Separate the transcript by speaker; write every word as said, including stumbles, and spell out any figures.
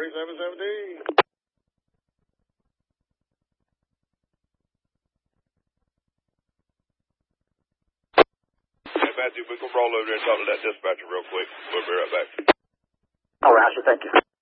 Speaker 1: forty-seven seventeen.
Speaker 2: Hey, Matthew, we can roll over there and talk to that dispatcher real quick. We'll be right back.
Speaker 3: All right, sure, thank you.